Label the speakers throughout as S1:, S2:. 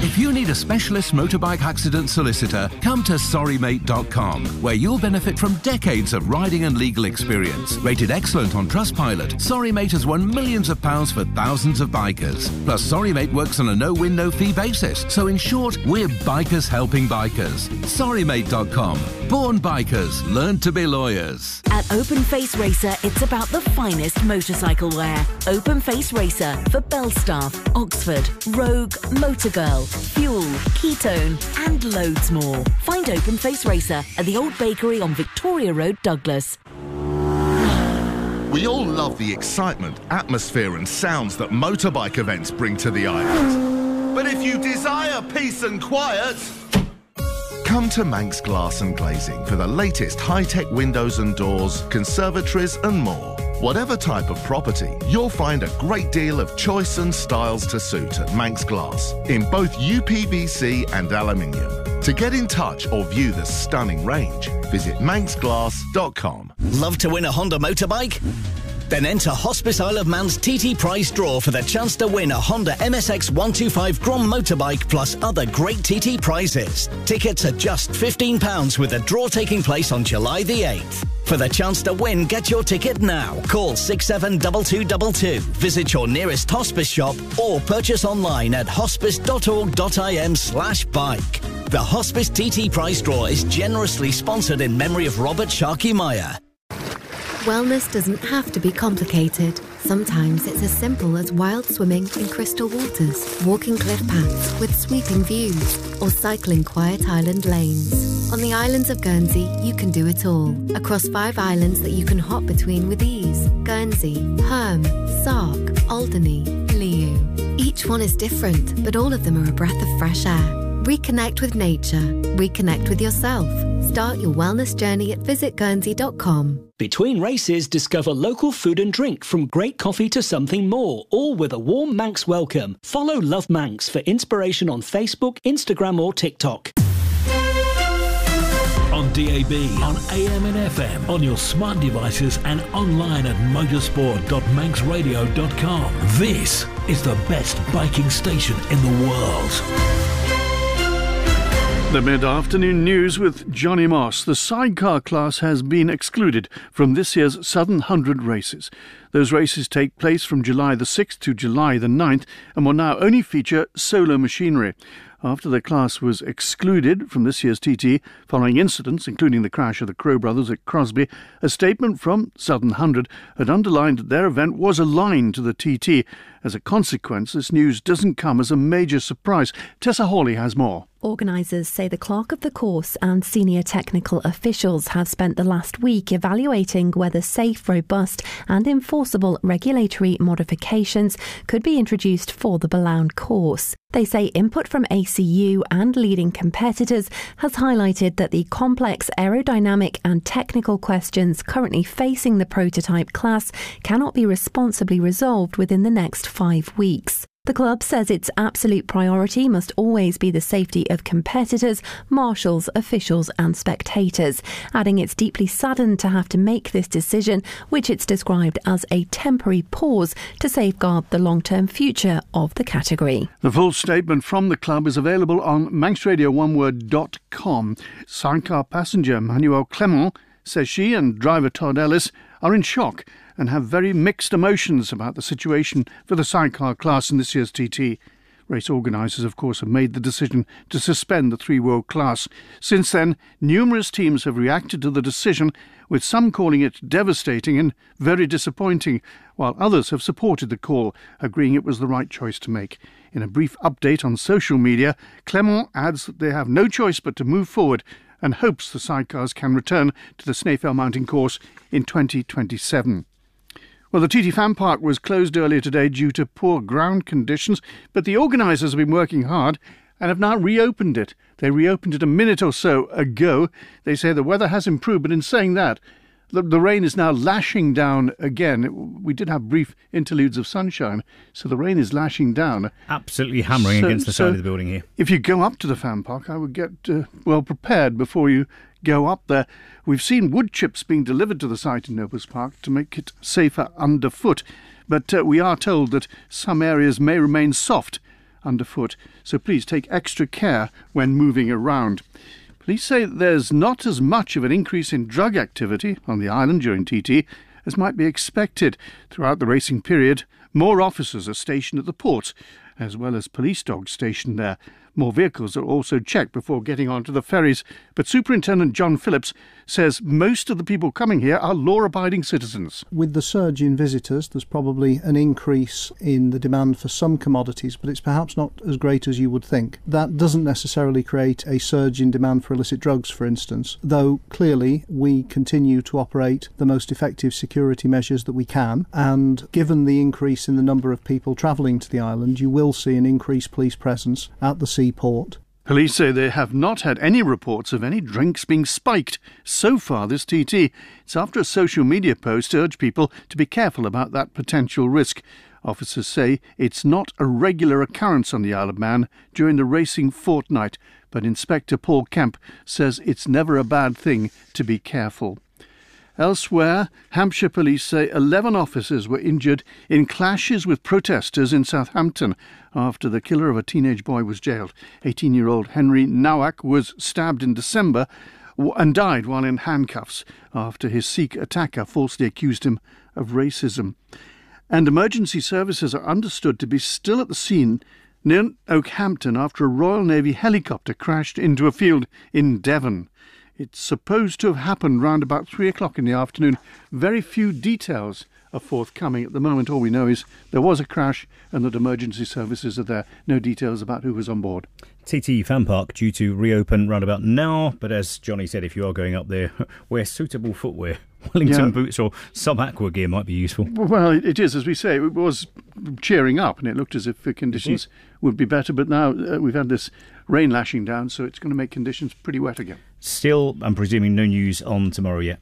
S1: If you need a specialist motorbike accident solicitor, come to sorrymate.com, where you'll benefit from decades of riding and legal experience. Rated excellent on Trustpilot, Sorrymate has won millions of pounds for thousands of bikers. Plus, Sorrymate works on a no-win, no-fee basis. So in short, we're bikers helping bikers. Sorrymate.com. Born bikers, learn to be lawyers.
S2: At Open Face Racer, it's about the finest motorcycle wear. Open Face Racer for Belstaff, Oxford, Rogue, Motorgirl, Fuel, Ketone, and loads more. Find Open Face Racer at the Old Bakery on Victoria Road, Douglas.
S3: We all love the excitement, atmosphere and sounds that motorbike events bring to the island. But if you desire peace and quiet, come to Manx Glass and Glazing for the latest high-tech windows and doors, conservatories and more. Whatever type of property, you'll find a great deal of choice and styles to suit at Manx Glass in both UPVC and aluminium. To get in touch or view the stunning range, visit manxglass.com.
S4: Love to win a Honda motorbike? Then enter Hospice Isle of Man's TT prize draw for the chance to win a Honda MSX 125 Grom motorbike plus other great TT prizes. Tickets are just £15 with a draw taking place on July the 8th. For the chance to win, get your ticket now. Call 672222. Visit your nearest hospice shop or purchase online at hospice.org.im/bike. The Hospice TT prize draw is generously sponsored in memory of Robert Sharkey Meyer.
S5: Wellness doesn't have to be complicated. Sometimes it's as simple as wild swimming in crystal waters, walking cliff paths with sweeping views, or cycling quiet island lanes. On the islands of Guernsey, you can do it all. Across 5 islands that you can hop between with ease: Guernsey, Herm, Sark, Alderney, Liu. Each one is different, but all of them are a breath of fresh air. Reconnect with nature. Reconnect with yourself. Start your wellness journey at visitguernsey.com.
S6: Between races, discover local food and drink from great coffee to something more, all with a warm Manx welcome. Follow Love Manx for inspiration on Facebook, Instagram or TikTok.
S7: On DAB, on AM and FM, on your smart devices and online at motorsport.manxradio.com. This is the best biking station in the world.
S8: The mid-afternoon news with Johnny Moss. The sidecar class has been excluded from this year's Southern 100 races. Those races take place from July the 6th to July the 9th and will now only feature solo machinery. After the class was excluded from this year's TT following incidents, including the crash of the Crow brothers at Crosby, a statement from Southern 100 had underlined that their event was aligned to the TT. As a consequence, this news doesn't come as a major surprise. Tessa Hawley has more.
S9: Organisers say the clerk of the course and senior technical officials have spent the last week evaluating whether safe, robust and enforceable regulatory modifications could be introduced for the Blount course. They say input from ACU and leading competitors has highlighted that the complex aerodynamic and technical questions currently facing the prototype class cannot be responsibly resolved within the next 5 weeks. The club says its absolute priority must always be the safety of competitors, marshals, officials and spectators, adding it's deeply saddened to have to make this decision, which it's described as a temporary pause to safeguard the long-term future of the category.
S8: The full statement from the club is available on manxradio1word.com. Sidecar passenger Manuel Clement says she and driver Todd Ellis are in shock and have very mixed emotions about the situation for the sidecar class in this year's TT. Race organisers, of course, have made the decision to suspend the 3-world class. Since then, numerous teams have reacted to the decision, with some calling it devastating and very disappointing, while others have supported the call, agreeing it was the right choice to make. In a brief update on social media, Clement adds that they have no choice but to move forward and hopes the sidecars can return to the Snaefell Mountain course in 2027. Well, the TT Fan Park was closed earlier today due to poor ground conditions, but the organisers have been working hard and have now reopened it. They reopened it a minute or so ago. They say the weather has improved, but in saying that, the rain is now lashing down again. We did have brief interludes of sunshine, so the rain is lashing down.
S10: Absolutely hammering against the side of the building here.
S8: If you go up to the fan park, I would get well prepared before you go up there. We've seen wood chips being delivered to the site in Nobles Park to make it safer underfoot, but we are told that some areas may remain soft underfoot, so please take extra care when moving around. Police say there's not as much of an increase in drug activity on the island during TT as might be expected. Throughout the racing period, more officers are stationed at the port, as well as police dogs stationed there. More vehicles are also checked before getting onto the ferries. But Superintendent John Phillips says most of the people coming here are law-abiding citizens.
S11: With the surge in visitors, there's probably an increase in the demand for some commodities, but it's perhaps not as great as you would think. That doesn't necessarily create a surge in demand for illicit drugs, for instance, though clearly we continue to operate the most effective security measures that we can, and given the increase in the number of people travelling to the island, you will see an increased police presence at the seaport.
S8: Police say they have not had any reports of any drinks being spiked so far this TT. It's after a social media post urged people to be careful about that potential risk. Officers say it's not a regular occurrence on the Isle of Man during the racing fortnight, but Inspector Paul Kemp says it's never a bad thing to be careful. Elsewhere, Hampshire police say 11 officers were injured in clashes with protesters in Southampton after the killer of a teenage boy was jailed. 18-year-old Henry Nowak was stabbed in December and died while in handcuffs after his Sikh attacker falsely accused him of racism. And emergency services are understood to be still at the scene near Oakhampton after a Royal Navy helicopter crashed into a field in Devon. It's supposed to have happened round about 3 o'clock in the afternoon. Very few details are forthcoming at the moment. All we know is there was a crash and that emergency services are there. No details about who was on board.
S10: TT Fan Park due to reopen round about now, but as Johnny said, if you are going up there, wear suitable footwear. Wellington boots or sub-aqua gear might be useful.
S8: Well, it is, as we say. It was cheering up and it looked as if the conditions would be better, but now we've had this rain lashing down, so it's going to make conditions pretty wet again.
S10: Still, I'm presuming no news on tomorrow yet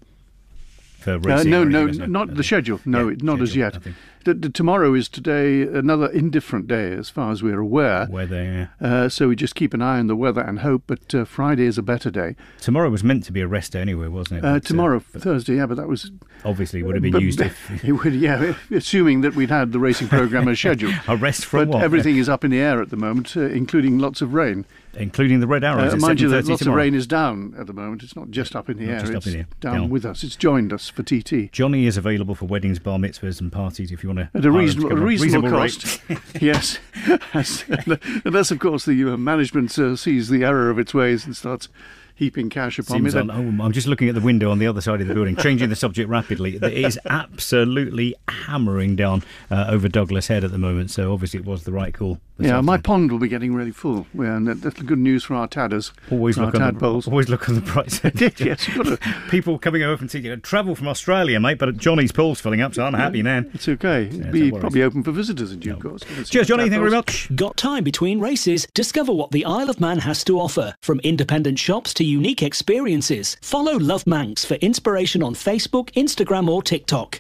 S10: for racing?
S8: No, not the schedule. No, not as yet. Tomorrow is today another indifferent day as far as we're aware.
S10: Weather,
S8: so we just keep an eye on the weather and hope, but Friday is a better day.
S10: Tomorrow was meant to be a rest day anyway, wasn't it?
S8: Tomorrow, Thursday, but that was...
S10: Obviously would have been used if...
S8: It would, assuming that we'd had the racing programme as scheduled.
S10: A rest from
S8: what? But everything is up in the air at the moment, including lots of rain.
S10: Including the Red Arrows.
S8: Mind you, that lots of rain is down at the moment. It's not just up in the air, it's down with us. It's joined us for TT.
S10: Johnny is available for weddings, bar mitzvahs and parties if you want to...
S8: At a reasonable cost. Yes. Unless, of course, the management sees the error of its ways and starts heaping cash upon me.
S10: I'm just looking at the window on the other side of the building, changing the subject rapidly. It is absolutely hammering down over Douglas Head at the moment, so obviously it was the right call.
S8: My pond will be getting really full, and that's good news for our tadders.
S10: Always look on the bright side.
S8: Yes, you've got to...
S10: People coming over and saying, travel from Australia, mate, but Johnny's pool's filling up, so I'm a happy man.
S8: It's okay. It'll be probably open for visitors in due course.
S10: Cheers, Johnny. Thank you very much.
S6: Got time between races? Discover what the Isle of Man has to offer. From independent shops to unique experiences. Follow Love Manx for inspiration on Facebook, Instagram or TikTok.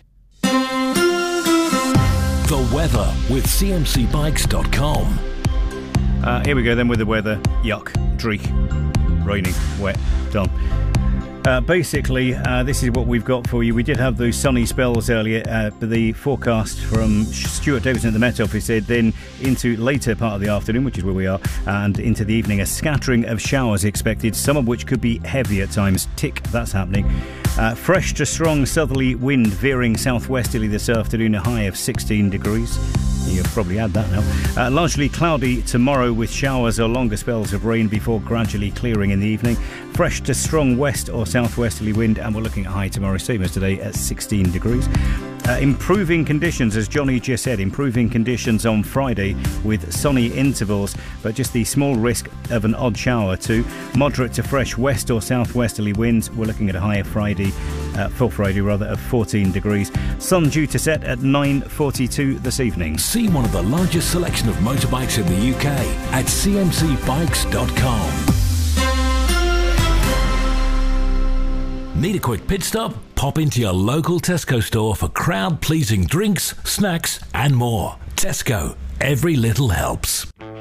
S7: The weather with cmcbikes.com.
S10: Here we go then with the weather. Yuck, dreek, raining, wet, done. Basically, this is what we've got for you. We did have those sunny spells earlier, but the forecast from Stuart Davidson at the Met Office said then into later part of the afternoon, which is where we are, and into the evening, a scattering of showers expected, some of which could be heavy at times. Tick, that's happening. Fresh to strong southerly wind veering southwesterly this afternoon, a high of 16 degrees. You've probably had that now. Largely cloudy tomorrow with showers or longer spells of rain before gradually clearing in the evening. Fresh to strong west or southwesterly wind, and we're looking at high tomorrow, same as today, at 16 degrees. Improving conditions, as Johnny just said, improving conditions on Friday with sunny intervals, but just the small risk of an odd shower too. Moderate to fresh west or southwesterly winds. We're looking at a high of Friday, of 14 degrees. Sun due to set at 9:42 this evening.
S7: See one of the largest selection of motorbikes in the UK at cmcbikes.com. Need a quick pit stop? Pop into your local Tesco store for crowd-pleasing drinks, snacks and more. Tesco, every little helps.